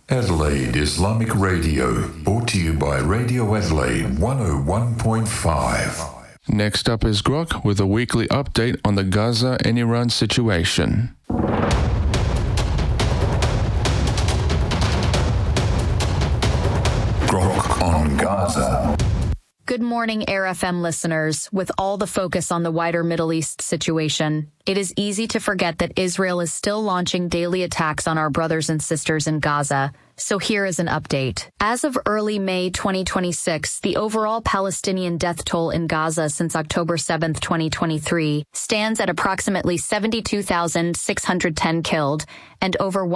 Adelaide Islamic Radio, brought to you by Radio Adelaide 101.5. Next up is Grok with a weekly update on the Gaza and Iran situation. Grok on Gaza. Good morning, Air FM listeners. With all the focus on the wider Middle East situation, it is easy to forget that Israel is still launching daily attacks on our brothers and sisters in Gaza. So here is an update. As of early May 2026, the overall Palestinian death toll in Gaza since October 7, 2023, stands at approximately 72,610 killed and over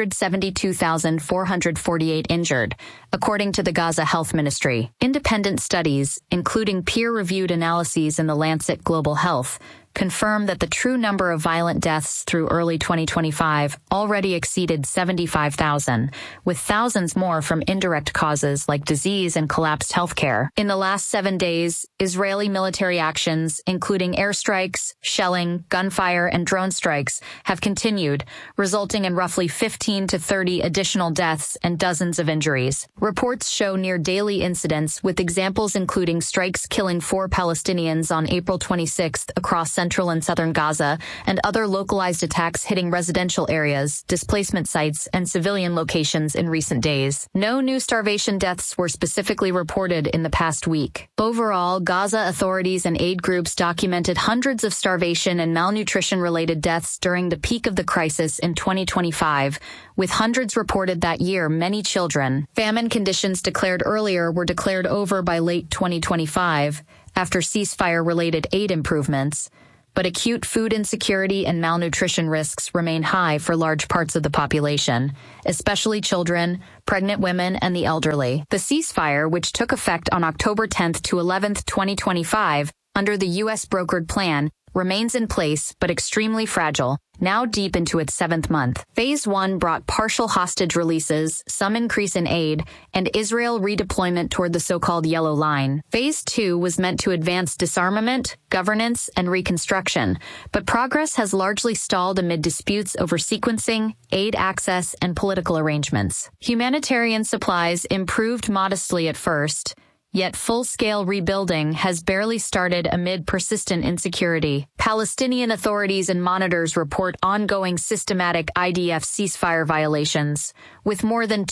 172,448 injured, according to the Gaza Health Ministry. Independent studies, including peer-reviewed analyses in the Lancet Global Health, confirm that the true number of violent deaths through early 2025 already exceeded 75,000, with thousands more from indirect causes like disease and collapsed healthcare. In the last 7 days, Israeli military actions, including airstrikes, shelling, gunfire, and drone strikes, have continued, resulting in roughly 15 to 30 additional deaths and dozens of injuries. Reports show near daily incidents, with examples including strikes killing 4 Palestinians on April 26th across central and southern Gaza, and other localized attacks hitting residential areas, displacement sites, and civilian locations in recent days. No new starvation deaths were specifically reported in the past week. Overall, Gaza authorities and aid groups documented hundreds of starvation and malnutrition-related deaths during the peak of the crisis in 2025, with hundreds reported that year, many children. Famine conditions declared earlier were declared over by late 2025, after ceasefire-related aid improvements, but acute food insecurity and malnutrition risks remain high for large parts of the population, especially children, pregnant women, and the elderly. The ceasefire, which took effect on October 10th to 11th, 2025, under the U.S.-brokered plan, remains in place but extremely fragile, now deep into its 7th month. Phase 1 brought partial hostage releases, some increase in aid, and Israel redeployment toward the so-called Yellow Line. Phase 2 was meant to advance disarmament, governance, and reconstruction, but progress has largely stalled amid disputes over sequencing, aid access, and political arrangements. Humanitarian supplies improved modestly at first, yet full-scale rebuilding has barely started amid persistent insecurity. Palestinian authorities and monitors report ongoing systematic IDF ceasefire violations, with more than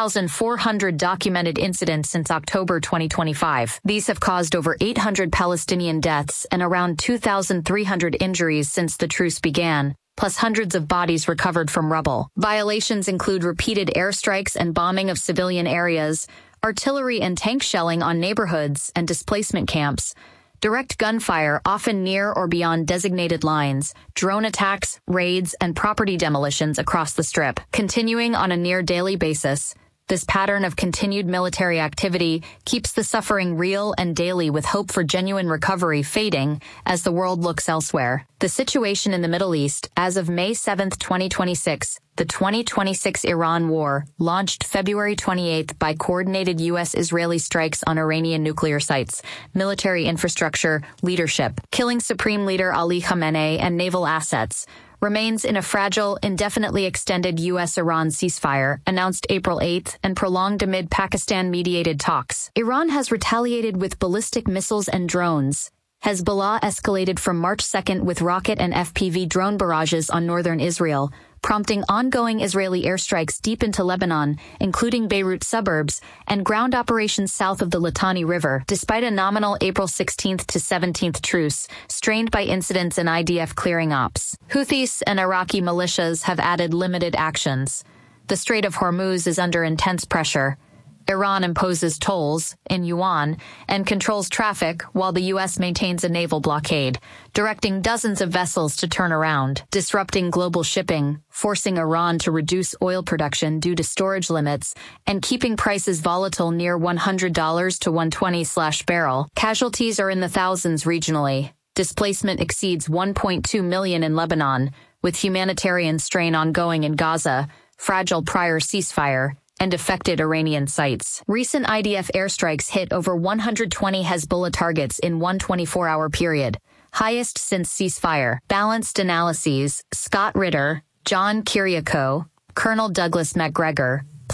2,400 documented incidents since October 2025. These have caused over 800 Palestinian deaths and around 2,300 injuries since the truce began, plus hundreds of bodies recovered from rubble. Violations include repeated airstrikes and bombing of civilian areas, artillery and tank shelling on neighborhoods and displacement camps, direct gunfire often near or beyond designated lines, drone attacks, raids, and property demolitions across the Strip. Continuing on a near-daily basis, this pattern of continued military activity keeps the suffering real and daily, with hope for genuine recovery fading as the world looks elsewhere. The situation in the Middle East, as of May 7, 2026, the 2026 Iran war, launched February 28 by coordinated U.S.-Israeli strikes on Iranian nuclear sites, military infrastructure, leadership, killing Supreme Leader Ali Khamenei and naval assets, remains in a fragile, indefinitely extended U.S.-Iran ceasefire, announced April 8 and prolonged amid Pakistan-mediated talks. Iran has retaliated with ballistic missiles and drones. Hezbollah escalated from March 2 with rocket and FPV drone barrages on northern Israel, prompting ongoing Israeli airstrikes deep into Lebanon, including Beirut suburbs, and ground operations south of the Litani River, despite a nominal April 16th to 17th truce, strained by incidents in IDF clearing ops. Houthis and Iraqi militias have added limited actions. The Strait of Hormuz is under intense pressure. Iran imposes tolls, in yuan, and controls traffic while the U.S. maintains a naval blockade, directing dozens of vessels to turn around, disrupting global shipping, forcing Iran to reduce oil production due to storage limits, and keeping prices volatile near $100 to $120/barrel. Casualties are in the thousands regionally. Displacement exceeds 1.2 million in Lebanon, with humanitarian strain ongoing in Gaza, fragile prior ceasefire, and affected Iranian sites. Recent IDF airstrikes hit over 120 Hezbollah targets in one 24-hour period, highest since ceasefire. Balanced analyses, Scott Ritter, John Kiriakou, Colonel Douglas MacGregor,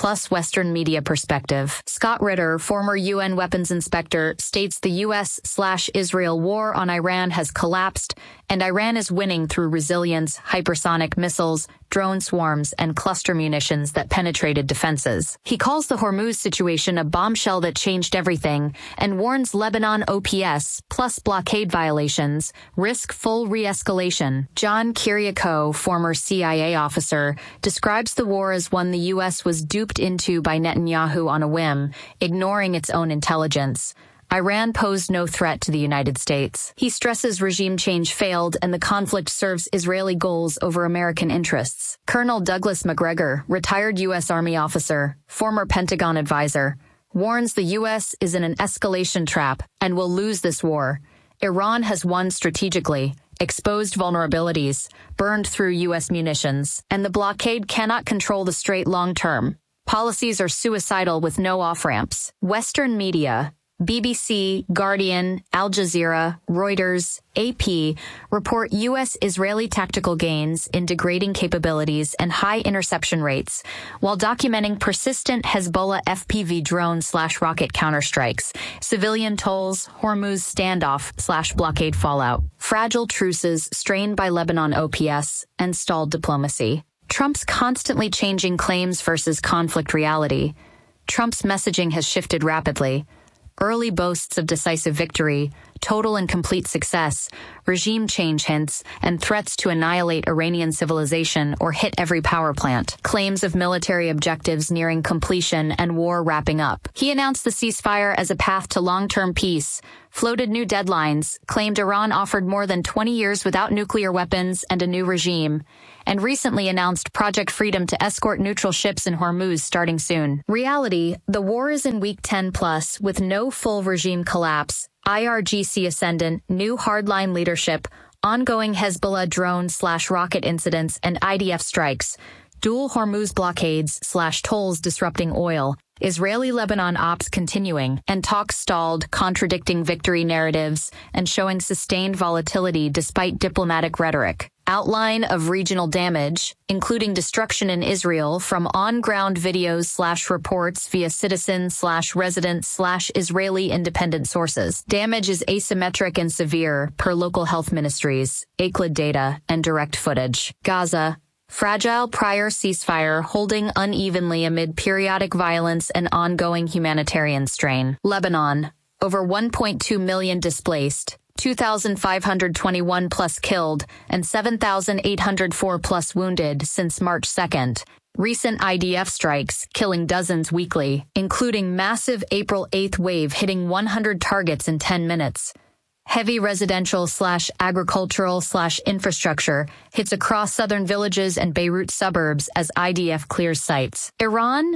plus Western media perspective. Scott Ritter, former UN weapons inspector, states the U.S./Israel war on Iran has collapsed, and Iran is winning through resilience, hypersonic missiles, drone swarms, and cluster munitions that penetrated defenses. He calls the Hormuz situation a bombshell that changed everything and warns Lebanon OPS plus blockade violations risk full re-escalation. John Kiriakou, former CIA officer, describes the war as one the U.S. was duped into by Netanyahu on a whim, ignoring its own intelligence. Iran posed no threat to the United States. He stresses regime change failed and the conflict serves Israeli goals over American interests. Colonel Douglas Macgregor, retired U.S. Army officer, former Pentagon advisor, warns the U.S. is in an escalation trap and will lose this war. Iran has won strategically, exposed vulnerabilities, burned through U.S. munitions, and the blockade cannot control the Strait long term. Policies are suicidal with no off-ramps. Western media, BBC, Guardian, Al Jazeera, Reuters, AP report U.S.-Israeli tactical gains in degrading capabilities and high interception rates, while documenting persistent Hezbollah FPV drone/rocket counterstrikes, civilian tolls, Hormuz standoff/blockade fallout, fragile truces strained by Lebanon OPS, and stalled diplomacy. Trump's constantly changing claims versus conflict reality. Trump's messaging has shifted rapidly. Early boasts of decisive victory, total and complete success, regime change hints, and threats to annihilate Iranian civilization or hit every power plant. Claims of military objectives nearing completion and war wrapping up. He announced the ceasefire as a path to long-term peace, floated new deadlines, claimed Iran offered more than 20 years without nuclear weapons and a new regime, and recently announced Project Freedom to escort neutral ships in Hormuz starting soon. Reality, the war is in week 10 plus with no full regime collapse, IRGC ascendant, new hardline leadership, ongoing Hezbollah drone/rocket incidents and IDF strikes, dual Hormuz blockades/tolls disrupting oil, Israeli-Lebanon ops continuing, and talks stalled, contradicting victory narratives and showing sustained volatility despite diplomatic rhetoric. Outline of regional damage, including destruction in Israel from on-ground videos/reports via citizen/resident/Israeli independent sources. Damage is asymmetric and severe per local health ministries, ACLED data, and direct footage. Gaza, fragile prior ceasefire holding unevenly amid periodic violence and ongoing humanitarian strain. Lebanon, over 1.2 million displaced, 2,521 plus killed, and 7,804 plus wounded since March 2nd. Recent IDF strikes killing dozens weekly, including massive April 8th wave hitting 100 targets in 10 minutes. Heavy residential/agricultural/infrastructure hits across southern villages and Beirut suburbs as IDF clears sites. Iran,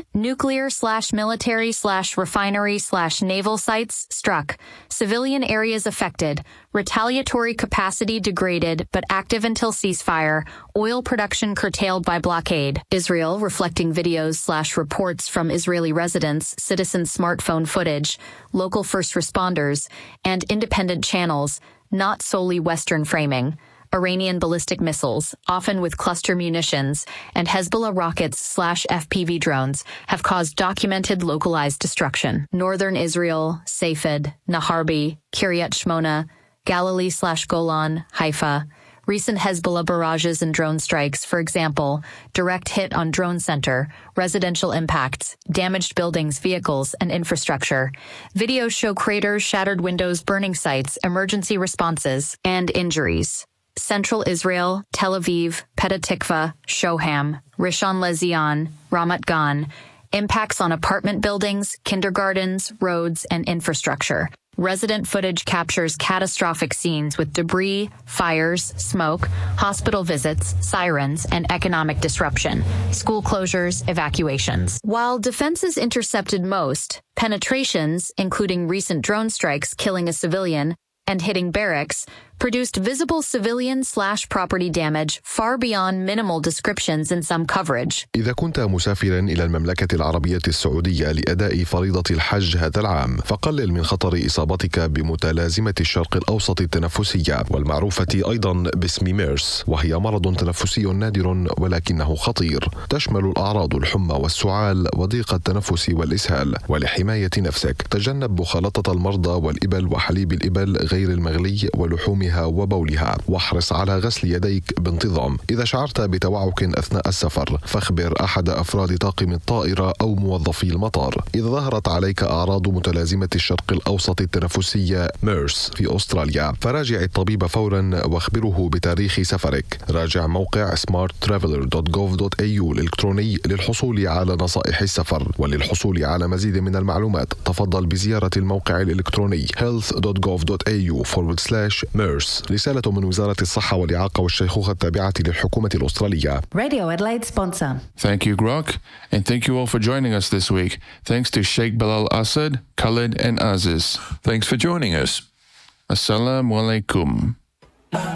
nuclear/military/refinery/naval sites struck. Civilian areas affected. Retaliatory capacity degraded but active until ceasefire. Oil production curtailed by blockade. Israel reflecting videos/reports from Israeli residents, citizen smartphone footage, local first responders, and independent channels, not solely Western framing. Iranian ballistic missiles, often with cluster munitions, and Hezbollah rockets/FPV drones have caused documented localized destruction. Northern Israel, Safed, Naharbi, Kiryat Shmona, Galilee/Golan, Haifa. Recent Hezbollah barrages and drone strikes, for example, direct hit on drone center, residential impacts, damaged buildings, vehicles, and infrastructure. Videos show craters, shattered windows, burning sites, emergency responses, and injuries. Central Israel, Tel Aviv, Petah Tikva, Shoham, Rishon LeZion, Ramat Gan. Impacts on apartment buildings, kindergartens, roads, and infrastructure. Resident footage captures catastrophic scenes with debris, fires, smoke, hospital visits, sirens, and economic disruption, school closures, evacuations. While defenses intercepted most, penetrations, including recent drone strikes killing a civilian and hitting barracks, produced visible civilian/property damage far beyond minimal descriptions in some coverage. إذا كنت مسافرا إلى المملكة العربية السعودية لأداء فريضة الحج هذا العام، فقلل من خطر إصابتك بمتلازمة الشرق الأوسط التنفسية والمعروفة أيضا باسم ميرس، وهي مرض تنفسي نادر ولكنه خطير، تشمل الأعراض الحمى والسعال وضيق التنفس والإسهال. ولحماية نفسك تجنب مخالطة المرضى والإبل وحليب الإبل غير المغلي ولحومها وبولها، واحرص على غسل يديك بانتظام. إذا شعرت بتوعك أثناء السفر فاخبر أحد أفراد طاقم الطائرة أو موظفي المطار. إذا ظهرت عليك أعراض متلازمة الشرق الأوسط التنفسية ميرس في أستراليا فراجع الطبيب فورا واخبره بتاريخ سفرك. راجع موقع smarttraveler.gov.au الإلكتروني للحصول على نصائح السفر. وللحصول على مزيد من المعلومات تفضل بزيارة الموقع الإلكتروني health.gov.au/MERS. رسالة من وزارة الصحة والإعاقة والشيخوخة التابعة للحكومة الأسترالية. Radio Adelaide sponsor. Thank you, Grok, and thank you all for joining us this week. Thanks to Sheikh Bilal Asad, Khalid, and Aziz. Thanks for joining us. Assalamu alaikum.